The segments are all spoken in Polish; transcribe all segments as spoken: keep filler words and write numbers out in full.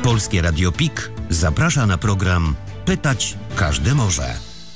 Polskie Radio P I K zaprasza na program Pytać Każdy Może.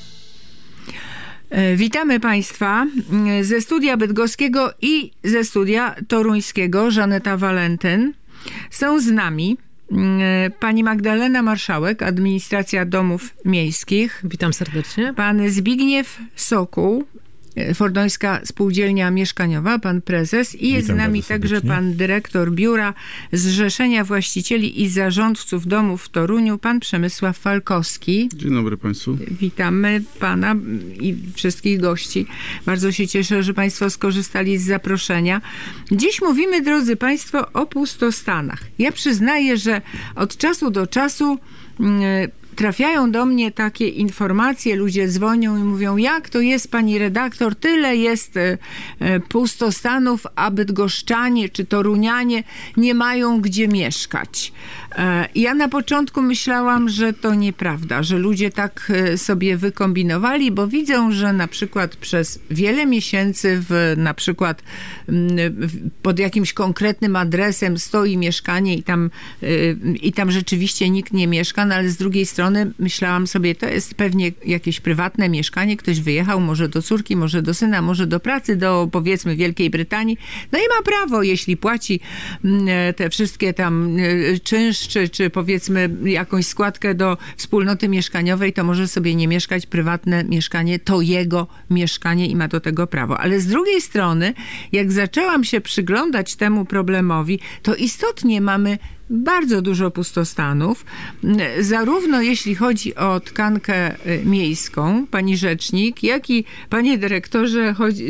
Witamy Państwa ze studia bydgoskiego i ze studia toruńskiego. Żaneta Walentyn. Są z nami pani Magdalena Marszałek, Administracja Domów Miejskich. Witam serdecznie. Pan Zbigniew Sokół, Fordońska Spółdzielnia Mieszkaniowa, pan prezes, i jest Witam z nami także pan dyrektor Biura Zrzeszenia Właścicieli i Zarządców Domów w Toruniu, pan Przemysław Falkowski. Dzień dobry Państwu. Witamy pana i wszystkich gości. Bardzo się cieszę, że Państwo skorzystali z zaproszenia. Dziś mówimy, drodzy Państwo, o pustostanach. Ja przyznaję, że od czasu do czasu Yy, trafiają do mnie takie informacje, ludzie dzwonią i mówią: jak to jest, pani redaktor, tyle jest e, e, pustostanów, a bydgoszczanie czy torunianie nie mają gdzie mieszkać. E, ja na początku myślałam, że to nieprawda, że ludzie tak e, sobie wykombinowali, bo widzą, że na przykład przez wiele miesięcy w, na przykład m, w, pod jakimś konkretnym adresem stoi mieszkanie i tam, e, i tam rzeczywiście nikt nie mieszka, no ale z drugiej strony myślałam sobie, to jest pewnie jakieś prywatne mieszkanie, ktoś wyjechał może do córki, może do syna, może do pracy, do powiedzmy Wielkiej Brytanii, no i ma prawo, jeśli płaci te wszystkie tam czynsz, czy, czy powiedzmy jakąś składkę do wspólnoty mieszkaniowej, to może sobie nie mieszkać, prywatne mieszkanie to jego mieszkanie i ma do tego prawo. Ale z drugiej strony, jak zaczęłam się przyglądać temu problemowi, to istotnie mamy bardzo dużo pustostanów, zarówno jeśli chodzi o tkankę miejską, pani rzecznik, jak i panie dyrektorze,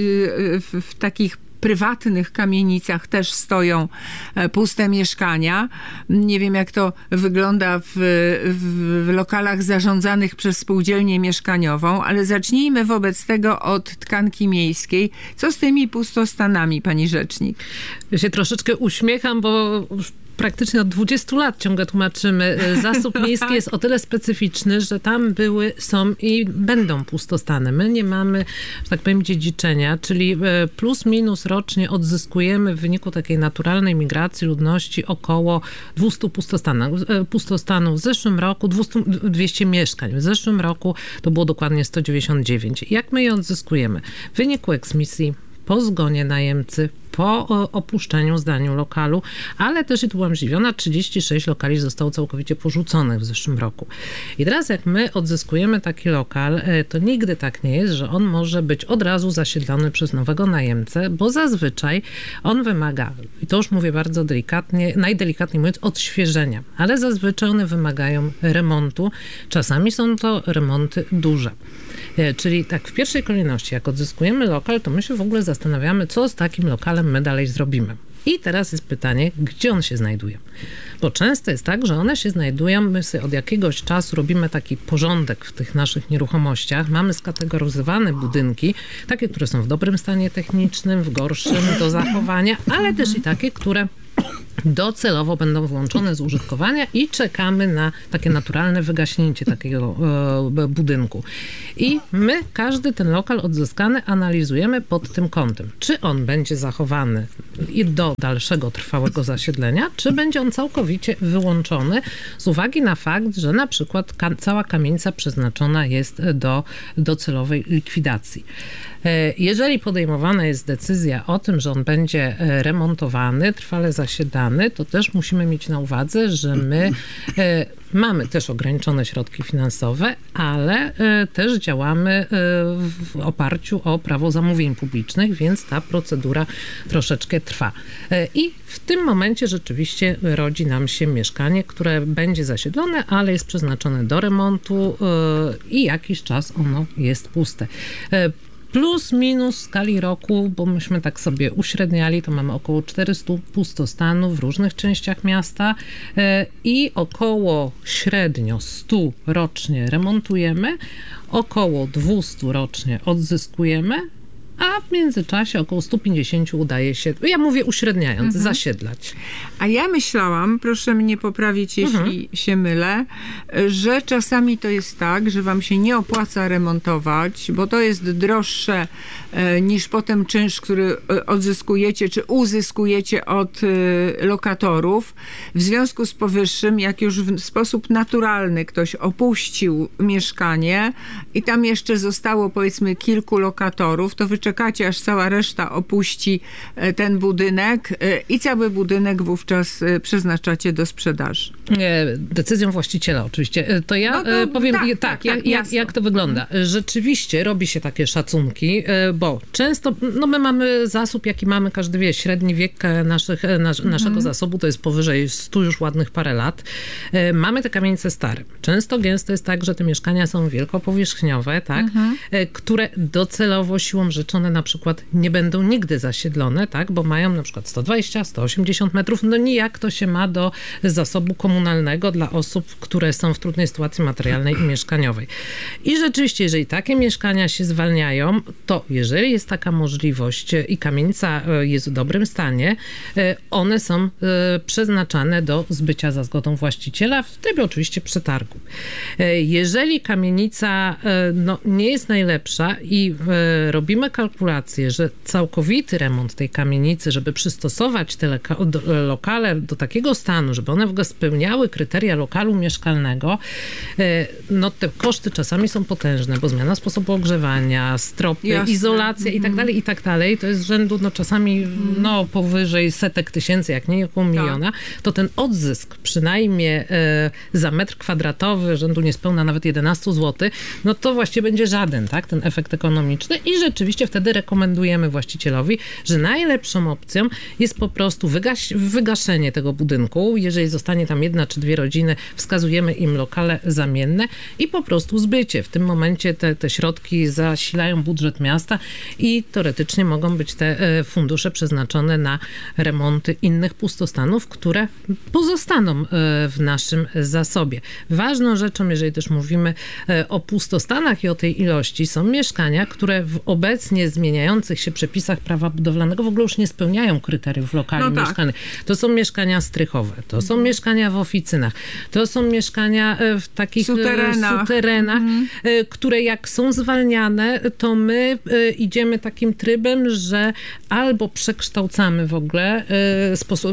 w, w takich prywatnych kamienicach też stoją puste mieszkania. Nie wiem, jak to wygląda w, w, w lokalach zarządzanych przez spółdzielnię mieszkaniową, ale zacznijmy wobec tego od tkanki miejskiej. Co z tymi pustostanami, pani rzecznik? Ja się troszeczkę uśmiecham, bo praktycznie od dwudziestu lat ciągle tłumaczymy. Zasób miejski jest o tyle specyficzny, że tam były, są i będą pustostany. My nie mamy, że tak powiem, dziedziczenia, czyli plus minus rocznie odzyskujemy w wyniku takiej naturalnej migracji ludności około dwieście pustostanów. pustostanów. W zeszłym roku dwieście, dwieście mieszkań. W zeszłym roku to było dokładnie sto dziewięćdziesiąt dziewięć. Jak my je odzyskujemy? W wyniku eksmisji, po zgonie najemcy, po opuszczeniu, zdaniu lokalu, ale też, i tu byłam zdziwiona, trzydzieści sześć lokali zostało całkowicie porzuconych w zeszłym roku. I teraz jak my odzyskujemy taki lokal, to nigdy tak nie jest, że on może być od razu zasiedlony przez nowego najemcę, bo zazwyczaj on wymaga, i to już mówię bardzo delikatnie, najdelikatniej mówiąc, odświeżenia, ale zazwyczaj one wymagają remontu. Czasami są to remonty duże. Czyli tak w pierwszej kolejności, jak odzyskujemy lokal, to my się w ogóle zastanawiamy, co z takim lokalem my dalej zrobimy. I teraz jest pytanie, gdzie on się znajduje. Bo często jest tak, że one się znajdują, my sobie od jakiegoś czasu robimy taki porządek w tych naszych nieruchomościach. Mamy skategoryzowane budynki, takie, które są w dobrym stanie technicznym, w gorszym do zachowania, ale też i takie, które docelowo będą włączone z użytkowania i czekamy na takie naturalne wygaśnięcie takiego e, budynku. I my każdy ten lokal odzyskany analizujemy pod tym kątem. Czy on będzie zachowany i do dalszego trwałego zasiedlenia, czy będzie on całkowicie wyłączony z uwagi na fakt, że na przykład ka- cała kamienica przeznaczona jest do docelowej likwidacji. Jeżeli podejmowana jest decyzja o tym, że on będzie remontowany, trwale zasiedlany, to też musimy mieć na uwadze, że my mamy też ograniczone środki finansowe, ale też działamy w oparciu o prawo zamówień publicznych, więc ta procedura troszeczkę trwa. I w tym momencie rzeczywiście rodzi nam się mieszkanie, które będzie zasiedlone, ale jest przeznaczone do remontu i jakiś czas ono jest puste. Plus minus w skali roku, bo myśmy tak sobie uśredniali, to mamy około czterysta pustostanów w różnych częściach miasta i około średnio stu rocznie remontujemy, około dwieście rocznie odzyskujemy a w międzyczasie około stu pięćdziesięciu udaje się, ja mówię uśredniając, mhm. zasiedlać. A ja myślałam, proszę mnie poprawić, jeśli mhm. się mylę, że czasami to jest tak, że wam się nie opłaca remontować, bo to jest droższe e, niż potem czynsz, który odzyskujecie, czy uzyskujecie od e, lokatorów. W związku z powyższym, jak już w sposób naturalny ktoś opuścił mieszkanie i tam jeszcze zostało, powiedzmy, kilku lokatorów, to wy czekacie, aż cała reszta opuści e, ten budynek e, i cały budynek wówczas e, przeznaczacie do sprzedaży. Decyzją właściciela oczywiście. To ja no to, powiem, tak, tak, tak jak, jak, jak to wygląda. Rzeczywiście robi się takie szacunki, bo często, no my mamy zasób, jaki mamy, każdy wie, średni wiek naszych, nasz, mhm. naszego zasobu to jest powyżej stu już ładnych parę lat. Mamy te kamienice stare. Często gęsto jest tak, że te mieszkania są wielkopowierzchniowe, tak, mhm. które docelowo siłą rzeczy one na przykład nie będą nigdy zasiedlone, tak, bo mają na przykład sto dwadzieścia, sto osiemdziesiąt metrów. No nijak to się ma do zasobu komunalnego dla osób, które są w trudnej sytuacji materialnej i mieszkaniowej. I rzeczywiście, jeżeli takie mieszkania się zwalniają, to jeżeli jest taka możliwość i kamienica jest w dobrym stanie, one są przeznaczane do zbycia za zgodą właściciela, w trybie oczywiście przetargu. Jeżeli kamienica no, nie jest najlepsza i robimy kalkulację, że całkowity remont tej kamienicy, żeby przystosować te lokale do takiego stanu, żeby one spełniały kryteria lokalu mieszkalnego, no te koszty czasami są potężne, bo zmiana sposobu ogrzewania, stropy, Jasne. izolacja i tak dalej, i tak dalej, to jest rzędu no czasami no powyżej setek tysięcy, jak nie około miliona, to ten odzysk przynajmniej e, za metr kwadratowy rzędu niespełna nawet jedenaście złotych, no to właściwie będzie żaden, tak, ten efekt ekonomiczny i rzeczywiście wtedy rekomendujemy właścicielowi, że najlepszą opcją jest po prostu wygaś, wygaszenie tego budynku, jeżeli zostanie tam jedna czy dwie rodziny, wskazujemy im lokale zamienne i po prostu zbycie. W tym momencie te, te środki zasilają budżet miasta i teoretycznie mogą być te fundusze przeznaczone na remonty innych pustostanów, które pozostaną w naszym zasobie. Ważną rzeczą, jeżeli też mówimy o pustostanach i o tej ilości, są mieszkania, które w obecnie zmieniających się przepisach prawa budowlanego w ogóle już nie spełniają kryteriów lokali no tak. mieszkalnych. To są mieszkania strychowe, to są mieszkania w oficynach, to są mieszkania w takich suterenach, suterenach mm. które jak są zwalniane, to my idziemy takim trybem, że albo przekształcamy w ogóle sposób,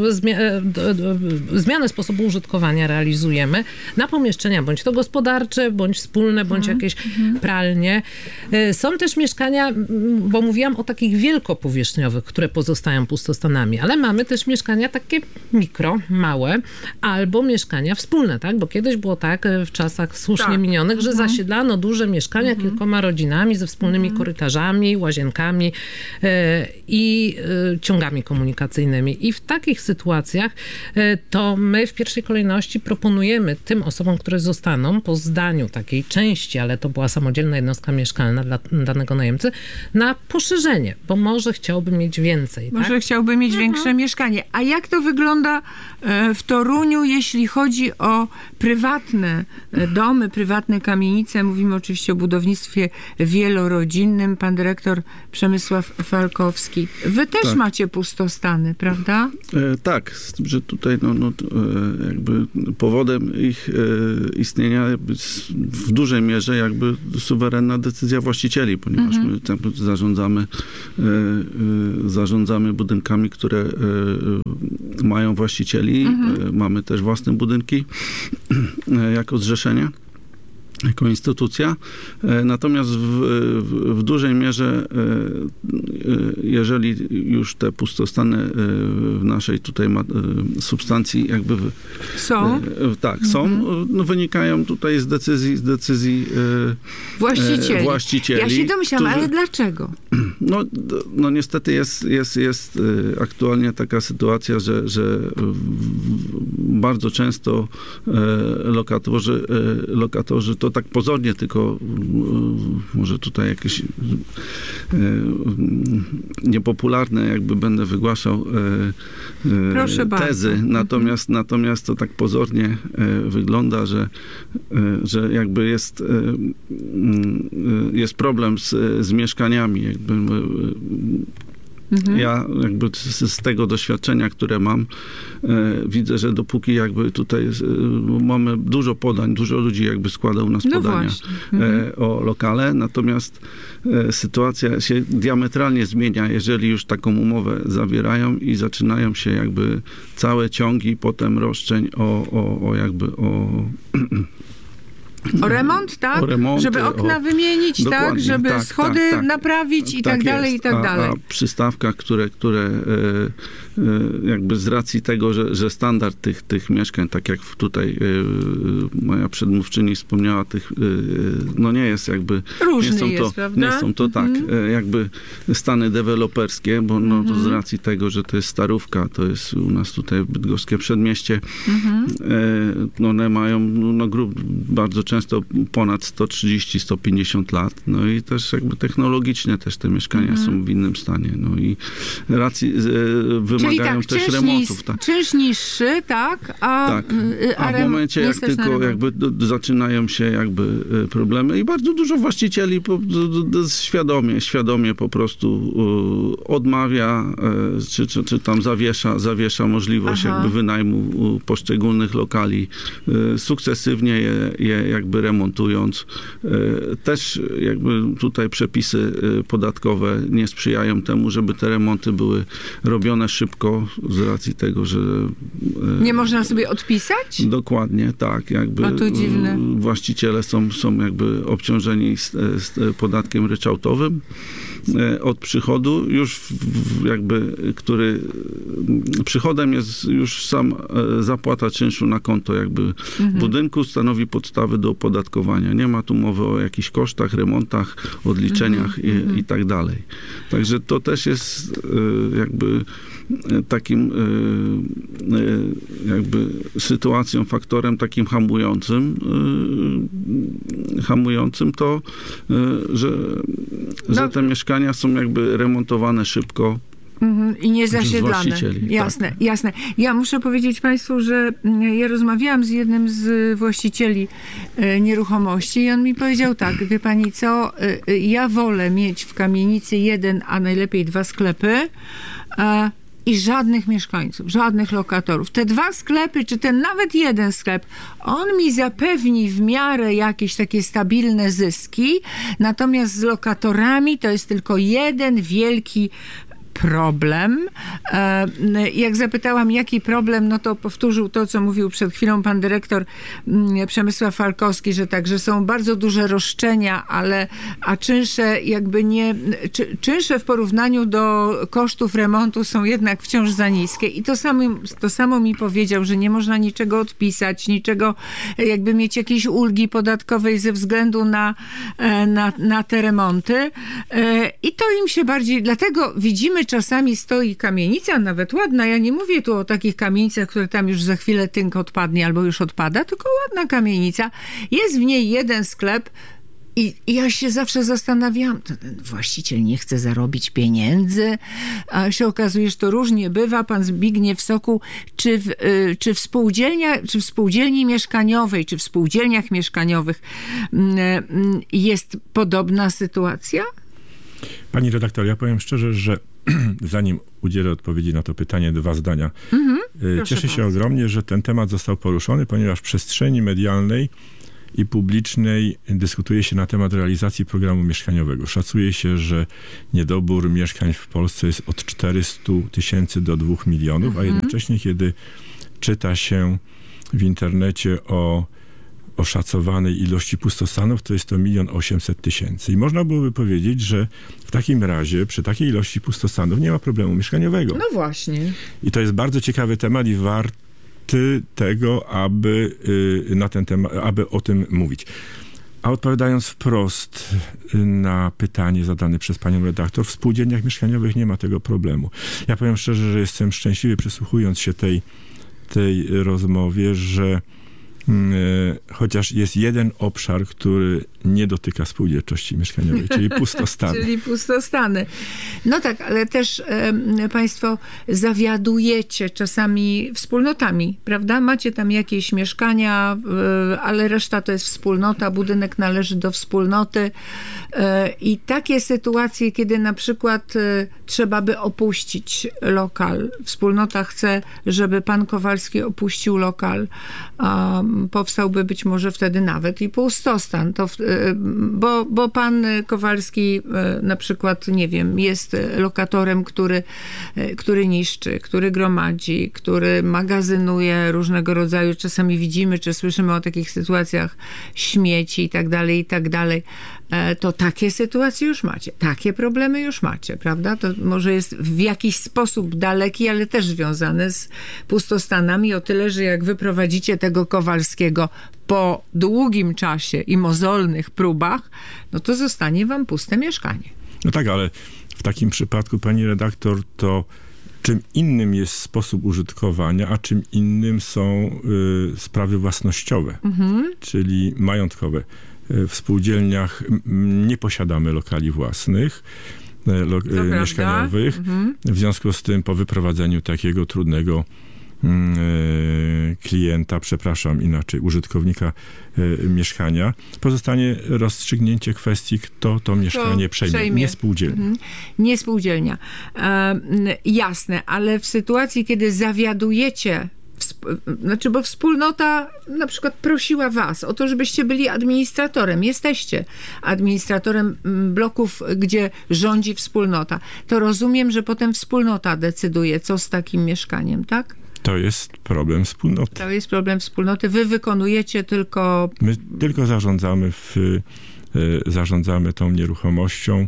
zmianę sposobu użytkowania realizujemy na pomieszczenia bądź to gospodarcze, bądź wspólne, bądź mm. jakieś mm. pralnie. Są też mieszkania, bo mówiłam o takich wielkopowierzchniowych, które pozostają pustostanami, ale mamy też mieszkania takie mikro, małe, albo mieszkania wspólne, tak? Bo kiedyś było tak w czasach słusznie tak. minionych, że mhm. zasiedlano duże mieszkania mhm. kilkoma rodzinami ze wspólnymi mhm. korytarzami, łazienkami yy, i yy, ciągami komunikacyjnymi. I w takich sytuacjach yy, to my w pierwszej kolejności proponujemy tym osobom, które zostaną po zdaniu takiej części, ale to była samodzielna jednostka mieszkalna dla danego najemcy, na poszerzenie, bo może chciałby mieć więcej. Może tak? chciałby mieć mhm. większe mieszkanie. A jak to wygląda w Toruniu, jeśli chodzi o prywatne domy, prywatne kamienice? Mówimy oczywiście o budownictwie wielorodzinnym. Pan dyrektor Przemysław Falkowski. Wy też tak. macie pustostany, prawda? E, tak, z tym, że tutaj no, no, jakby powodem ich e, istnienia jest w dużej mierze jakby suwerenna decyzja właścicieli, ponieważ mhm. my tam zarządzamy e, e, zarządzamy budynkami, które e, mają właścicieli. Mhm. E, mamy też własne budynki e, jako zrzeszenie, jako instytucja. Natomiast w, w, w dużej mierze, jeżeli już te pustostany w naszej tutaj substancji jakby są, tak, są, mhm. no, wynikają tutaj z decyzji, z decyzji właścicieli. właścicieli ja się domyślam, którzy, ale dlaczego? No, no niestety jest, jest, jest aktualnie taka sytuacja, że, że bardzo często lokatorzy, lokatorzy to tak pozornie, tylko może tutaj jakieś niepopularne jakby będę wygłaszał Proszę tezy, bardzo. natomiast, mhm. natomiast to tak pozornie wygląda, że, że jakby jest, jest problem z, z mieszkaniami. Jakby Mhm. Ja jakby z, z tego doświadczenia, które mam, e, widzę, że dopóki jakby tutaj e, mamy dużo podań, dużo ludzi jakby składa u nas no podania mhm. e, o lokale, natomiast e, sytuacja się diametralnie zmienia, jeżeli już taką umowę zawierają i zaczynają się jakby całe ciągi potem roszczeń o, o, o jakby o O remont, tak? O remonty, żeby okna o, wymienić, tak? Żeby tak, schody tak, tak. naprawić i tak, tak dalej, jest. i tak a, dalej. A przy stawkach, które, które e, e, jakby z racji tego, że, że standard tych, tych mieszkań, tak jak tutaj e, moja przedmówczyni wspomniała, tych, e, no nie jest jakby... Różny nie są jest, to, prawda? Nie są to mhm. tak, e, jakby stany deweloperskie, bo no, mhm. to z racji tego, że to jest starówka, to jest u nas tutaj bydgoskie przedmieście, mhm. e, no one mają no, grup, bardzo często ponad sto trzydzieści do stu pięćdziesięciu lat. No i też jakby technologicznie też te mieszkania mm. są w innym stanie. No i racji, e, wymagają tak, też remontów. Tak. Czynsz niższy, tak? A, tak. A w momencie, jak tylko jakby do, zaczynają się jakby problemy i bardzo dużo właścicieli po, do, do, świadomie, świadomie po prostu uh, odmawia, uh, czy, czy, czy tam zawiesza, zawiesza możliwość Aha. jakby wynajmu uh, poszczególnych lokali, uh, sukcesywnie je, je jakby remontując. Też jakby tutaj przepisy podatkowe nie sprzyjają temu, żeby te remonty były robione szybko z racji tego, że... Nie można sobie odpisać? Dokładnie, tak. Jakby A to dziwne. Właściciele są, są jakby obciążeni z, z podatkiem ryczałtowym od przychodu, już jakby, który przychodem jest już sam zapłata czynszu na konto jakby mhm. budynku, stanowi podstawę do opodatkowania. Nie ma tu mowy o jakichś kosztach, remontach, odliczeniach mhm. i, i tak dalej. Także to też jest jakby takim jakby sytuacją, faktorem takim hamującym, hamującym to, że, że no. te mieszkania są jakby remontowane szybko. I niezasiedlane. Jasne, tak. jasne. Ja muszę powiedzieć Państwu, że ja rozmawiałam z jednym z właścicieli nieruchomości i on mi powiedział tak, wie Pani co, ja wolę mieć w kamienicy jeden, a najlepiej dwa sklepy, i żadnych mieszkańców, żadnych lokatorów. Te dwa sklepy, czy ten nawet jeden sklep, on mi zapewni w miarę jakieś takie stabilne zyski, natomiast z lokatorami to jest tylko jeden wielki problem. Jak zapytałam, jaki problem, no to powtórzył to, co mówił przed chwilą pan dyrektor Przemysław Falkowski, że tak, że są bardzo duże roszczenia, ale a czynsze jakby nie, czy, czynsze w porównaniu do kosztów remontu są jednak wciąż za niskie. I to samo, to samo mi powiedział, że nie można niczego odpisać, niczego jakby mieć jakiejś ulgi podatkowej ze względu na, na, na te remonty. I to im się bardziej, dlatego widzimy, czasami stoi kamienica, nawet ładna. Ja nie mówię tu o takich kamienicach, które tam już za chwilę tynk odpadnie albo już odpada, tylko ładna kamienica. Jest w niej jeden sklep i, i ja się zawsze zastanawiałam, to ten właściciel nie chce zarobić pieniędzy, a się okazuje, że to różnie bywa. Pan Zbigniew Sokół, czy w, y, czy w, spółdzielnia, czy w spółdzielni mieszkaniowej, czy w spółdzielniach mieszkaniowych y, y, jest podobna sytuacja? Pani redaktor, ja powiem szczerze, że zanim udzielę odpowiedzi na to pytanie, dwa zdania. Mhm, Cieszę się bardzo. ogromnie, że ten temat został poruszony, ponieważ w przestrzeni medialnej i publicznej dyskutuje się na temat realizacji programu mieszkaniowego. Szacuje się, że niedobór mieszkań w Polsce jest od czterystu tysięcy do dwóch milionów, mhm. a jednocześnie, kiedy czyta się w internecie o oszacowanej ilości pustostanów, to jest to milion osiemset tysięcy. I można byłoby powiedzieć, że w takim razie przy takiej ilości pustostanów nie ma problemu mieszkaniowego. No właśnie. I to jest bardzo ciekawy temat i warty tego, aby, na ten temat, aby o tym mówić. A odpowiadając wprost na pytanie zadane przez panią redaktor, w spółdzielniach mieszkaniowych nie ma tego problemu. Ja powiem szczerze, że jestem szczęśliwy, przysłuchując się tej, tej rozmowie, że chociaż jest jeden obszar, który nie dotyka spółdzielczości mieszkaniowej, czyli pustostany. Czyli pustostany. No tak, ale też e, państwo zawiadujecie czasami wspólnotami, prawda? Macie tam jakieś mieszkania, e, ale reszta to jest wspólnota, budynek należy do wspólnoty e, i takie sytuacje, kiedy na przykład e, trzeba by opuścić lokal. Wspólnota chce, żeby pan Kowalski opuścił lokal, a powstałby być może wtedy nawet i pustostan. To, bo, bo pan Kowalski na przykład, nie wiem, jest lokatorem, który, który niszczy, który gromadzi, który magazynuje różnego rodzaju, czasami widzimy, czy słyszymy o takich sytuacjach, śmieci i tak dalej, i tak dalej. To takie sytuacje już macie, takie problemy już macie, prawda? To może jest w jakiś sposób daleki, ale też związany z pustostanami, o tyle, że jak wyprowadzicie tego Kowalskiego po długim czasie i mozolnych próbach, no to zostanie wam puste mieszkanie. No tak, ale w takim przypadku, pani redaktor, to czym innym jest sposób użytkowania, a czym innym są y, sprawy własnościowe, mhm. czyli majątkowe. W spółdzielniach nie posiadamy lokali własnych, lo, mieszkaniowych. Mhm. W związku z tym po wyprowadzeniu takiego trudnego y, klienta, przepraszam, inaczej, użytkownika y, mieszkania, pozostanie rozstrzygnięcie kwestii, kto to mieszkanie to przejmie. przejmie. Nie spółdzielnia. Mhm. Nie spółdzielnia. E, jasne, ale w sytuacji, kiedy zawiadujecie, znaczy, bo wspólnota na przykład prosiła was o to, żebyście byli administratorem. Jesteście administratorem bloków, gdzie rządzi wspólnota. To rozumiem, że potem wspólnota decyduje, co z takim mieszkaniem, tak? To jest problem wspólnoty. To jest problem wspólnoty. Wy wykonujecie tylko... My tylko zarządzamy, w, zarządzamy tą nieruchomością,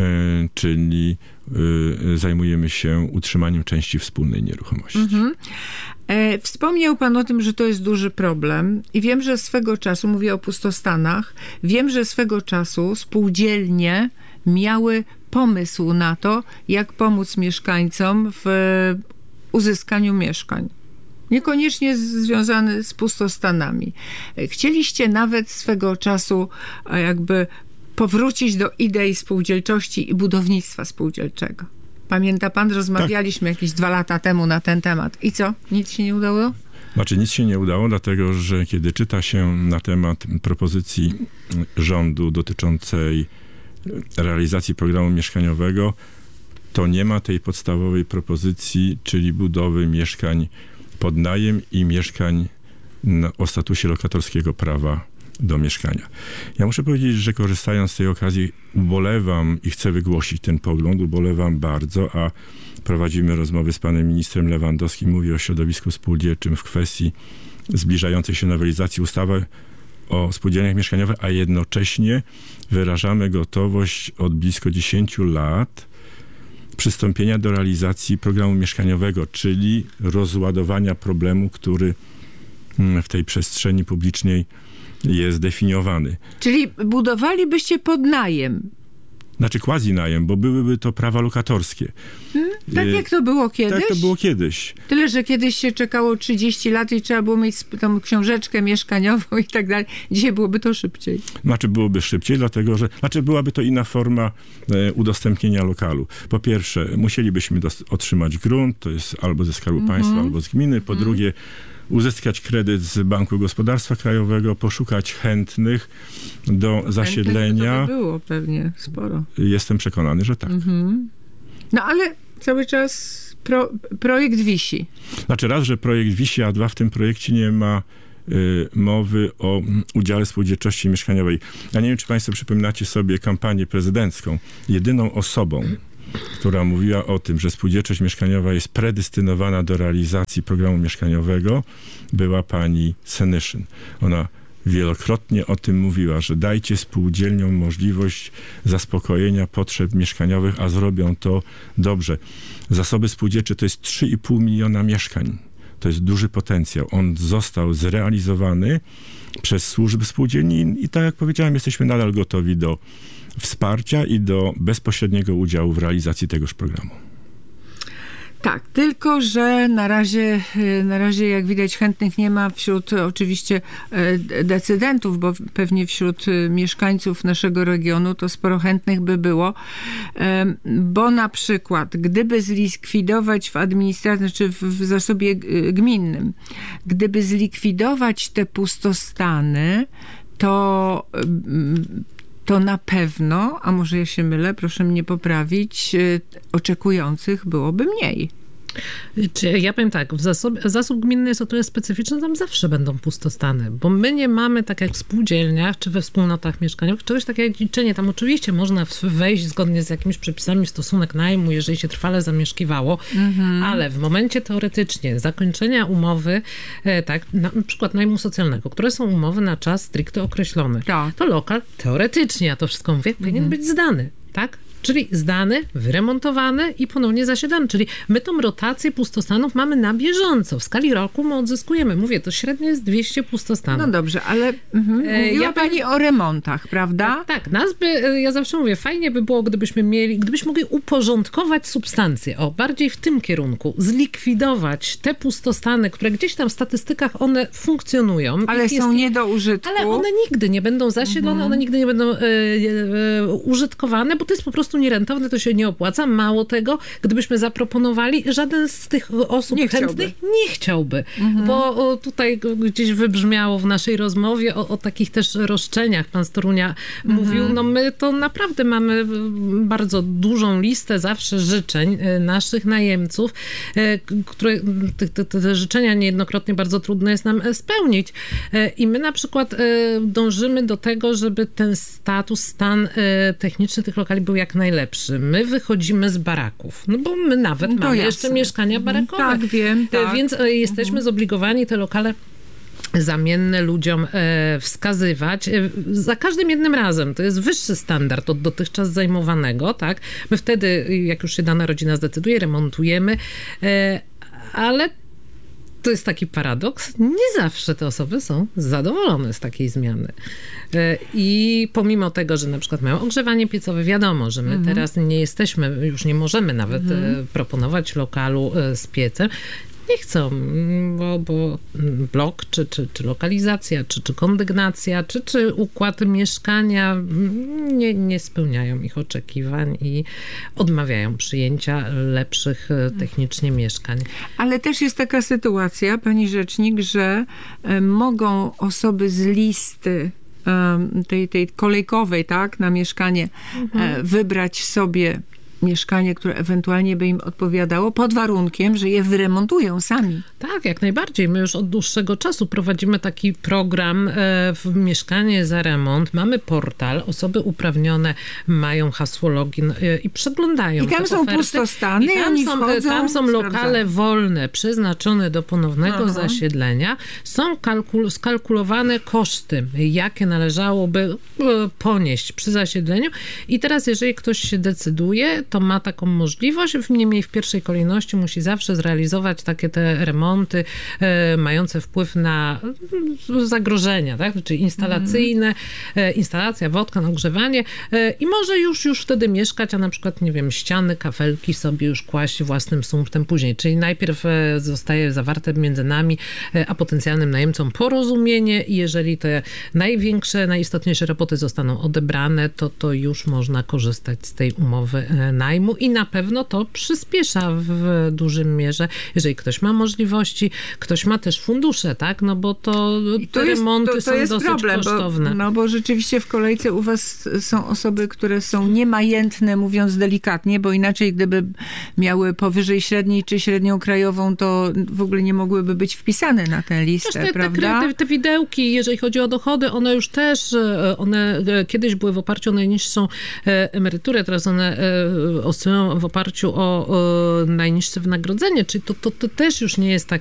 czyli zajmujemy się utrzymaniem części wspólnej nieruchomości. Mhm. E, wspomniał pan o tym, że to jest duży problem i wiem, że swego czasu, mówię o pustostanach, wiem, że swego czasu spółdzielnie miały pomysł na to, jak pomóc mieszkańcom w uzyskaniu mieszkań. Niekoniecznie związany z pustostanami. Chcieliście nawet swego czasu jakby powrócić do idei spółdzielczości i budownictwa spółdzielczego. Pamięta pan, rozmawialiśmy tak. jakieś dwa lata temu na ten temat. I co? Nic się nie udało? Znaczy nic się nie udało, dlatego że kiedy czyta się na temat propozycji rządu dotyczącej realizacji programu mieszkaniowego, to nie ma tej podstawowej propozycji, czyli budowy mieszkań pod najem i mieszkań o statusie lokatorskiego prawa do mieszkania. Ja muszę powiedzieć, że korzystając z tej okazji ubolewam i chcę wygłosić ten pogląd, ubolewam bardzo, a prowadzimy rozmowy z panem ministrem Lewandowskim, mówi o środowisku spółdzielczym w kwestii zbliżającej się nowelizacji ustawy o spółdzielniach mieszkaniowych, a jednocześnie wyrażamy gotowość od blisko dziesięciu lat przystąpienia do realizacji programu mieszkaniowego, czyli rozładowania problemu, który w tej przestrzeni publicznej jest definiowany. Czyli budowalibyście pod najem? Znaczy quasi najem, bo byłyby to prawa lokatorskie. Hmm, tak jak to było kiedyś? Tak to było kiedyś. Tyle, że kiedyś się czekało trzydzieści lat i trzeba było mieć tą książeczkę mieszkaniową i tak dalej. Dzisiaj byłoby to szybciej. Znaczy byłoby szybciej, dlatego że... Znaczy byłaby to inna forma e, udostępnienia lokalu. Po pierwsze, musielibyśmy dos- otrzymać grunt, to jest albo ze Skarbu mm-hmm. Państwa, albo z gminy. Po mm-hmm. drugie, uzyskać kredyt z Banku Gospodarstwa Krajowego, poszukać chętnych do zasiedlenia. Chętnych to by było pewnie sporo. Jestem przekonany, że tak. Mm-hmm. No ale cały czas pro, projekt wisi. Znaczy raz, że projekt wisi, a dwa, w tym projekcie nie ma y, mowy o udziale spółdzielczości mieszkaniowej. Ja nie wiem, czy państwo przypominacie sobie kampanię prezydencką. Jedyną osobą, która mówiła o tym, że spółdzielczość mieszkaniowa jest predestynowana do realizacji programu mieszkaniowego, była pani Senyszyn. Ona wielokrotnie o tym mówiła, że dajcie spółdzielniom możliwość zaspokojenia potrzeb mieszkaniowych, a zrobią to dobrze. Zasoby spółdzielcze to jest trzy i pół miliona mieszkań. To jest duży potencjał. On został zrealizowany przez służby spółdzielni i tak jak powiedziałem, jesteśmy nadal gotowi do wsparcia i do bezpośredniego udziału w realizacji tegoż programu. Tak, tylko że na razie, na razie jak widać chętnych nie ma wśród oczywiście decydentów, bo pewnie wśród mieszkańców naszego regionu to sporo chętnych by było, bo na przykład gdyby zlikwidować w administracji, czy w zasobie gminnym, gdyby zlikwidować te pustostany, to to na pewno, a może ja się mylę, proszę mnie poprawić, oczekujących byłoby mniej. Ja powiem tak, w zasób, zasób gminny jest o tyle specyficzny, tam zawsze będą pustostany, bo my nie mamy, tak jak w spółdzielniach, czy we wspólnotach mieszkaniowych, czegoś takiego jak liczenie. Tam oczywiście można wejść zgodnie z jakimiś przepisami w stosunek najmu, jeżeli się trwale zamieszkiwało, mhm. ale w momencie teoretycznie zakończenia umowy, tak, na przykład najmu socjalnego, które są umowy na czas stricte określony, tak. to lokal teoretycznie, ja to wszystko mówię, mhm. powinien być zdany, tak? Czyli zdany, wyremontowany i ponownie zasiedlany. Czyli my tą rotację pustostanów mamy na bieżąco. W skali roku my odzyskujemy. Mówię, to średnio jest dwieście pustostanów. No dobrze, ale mhm. mówiła ja pani o remontach, prawda? Tak, tak, nas by, ja zawsze mówię, fajnie by było, gdybyśmy mieli, gdybyśmy mogli uporządkować substancje. O, bardziej w tym kierunku. Zlikwidować te pustostany, które gdzieś tam w statystykach one funkcjonują. Ale są jest, nie do użytku. Ale one nigdy nie będą zasiedlone, mhm. one nigdy nie będą e, e, użytkowane, bo to jest po prostu nierentowne, to się nie opłaca. Mało tego, gdybyśmy zaproponowali, żaden z tych osób nie chętnych chciałby. nie chciałby. Mhm. Bo tutaj gdzieś wybrzmiało w naszej rozmowie o, o takich też roszczeniach. Pan z Torunia mhm. mówił, no my to naprawdę mamy bardzo dużą listę zawsze życzeń naszych najemców, które te, te, te życzenia niejednokrotnie bardzo trudno jest nam spełnić. I my na przykład dążymy do tego, żeby ten status, stan techniczny tych lokali był jak najlepszy. My wychodzimy z baraków, no bo my nawet no mamy jasne. jeszcze mieszkania barakowe. Tak, wiem. Tak. Więc jesteśmy mhm. zobligowani te lokale zamienne ludziom e, wskazywać. E, za każdym jednym razem. To jest wyższy standard od dotychczas zajmowanego, tak? My wtedy, jak już się dana rodzina zdecyduje, remontujemy, e, ale to jest taki paradoks. Nie zawsze te osoby są zadowolone z takiej zmiany. I pomimo tego, że na przykład mają ogrzewanie piecowe, wiadomo, że my mhm. teraz nie jesteśmy, już nie możemy nawet mhm. proponować lokalu z piecem. Nie chcą, bo, bo blok, czy, czy, czy lokalizacja, czy, czy kondygnacja, czy, czy układ mieszkania nie, nie spełniają ich oczekiwań i odmawiają przyjęcia lepszych technicznie mieszkań. Ale też jest taka sytuacja, pani rzecznik, że mogą osoby z listy tej, tej kolejkowej, tak, na mieszkanie mhm. wybrać sobie mieszkanie, które ewentualnie by im odpowiadało, pod warunkiem, że je wyremontują sami. Tak, jak najbardziej. My już od dłuższego czasu prowadzimy taki program w Mieszkanie za remont. Mamy portal, osoby uprawnione mają hasło login i przeglądają I tam te są oferty. pustostany I tam i są, wchodzą, tam są lokale sprawdzają. wolne, przeznaczone do ponownego Aha. zasiedlenia. Są kalkul- skalkulowane koszty, jakie należałoby ponieść przy zasiedleniu. I teraz, jeżeli ktoś się decyduje, to ma taką możliwość. Niemniej w pierwszej kolejności musi zawsze zrealizować takie te remonty e, mające wpływ na zagrożenia, tak? Czyli instalacyjne, e, instalacja, wodka, ogrzewanie e, i może już, już wtedy mieszkać, a na przykład, nie wiem, ściany, kafelki sobie już kłaść własnym sumptem później. Czyli najpierw e, zostaje zawarte między nami e, a potencjalnym najemcą porozumienie i jeżeli te największe, najistotniejsze roboty zostaną odebrane, to, to już można korzystać z tej umowy e, najmu i na pewno to przyspiesza w dużym mierze, jeżeli ktoś ma możliwości, ktoś ma też fundusze, tak? No bo to, to te jest, remonty to, to są jest dosyć problem, kosztowne. Bo, no bo rzeczywiście w kolejce u was są osoby, które są niemajętne, mówiąc delikatnie, bo inaczej gdyby miały powyżej średniej czy średnią krajową, to w ogóle nie mogłyby być wpisane na tę listę, te, prawda? Te, te, te widełki, jeżeli chodzi o dochody, one już też, one kiedyś były w oparciu o najniższą emeryturę, teraz one oscylują w oparciu o, o najniższe wynagrodzenie, czyli to, to, to też już nie jest tak